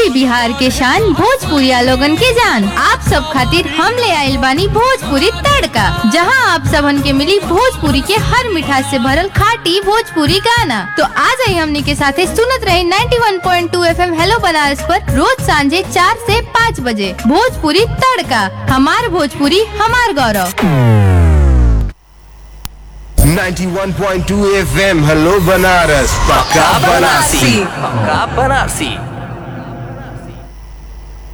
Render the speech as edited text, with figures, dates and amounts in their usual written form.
UP Bihar के शान भोजपुरिया लोगन के जान। आप सब खातिर हम ले आइल बानी भोजपुरी तड़का, जहां आप सबन के मिली भोजपुरी के हर मिठास से भरल खाटी भोजपुरी गाना। तो आज ही हमनी के साथे सुनत रहे 91.2 FM हेलो बनारस पर रोज सांझे 4 से 5 बजे भोजपुरी तड़का। हमार भोजपुरी हमार गौरव। 91.2 FM हेलो बनारस, पक्का बनारसी।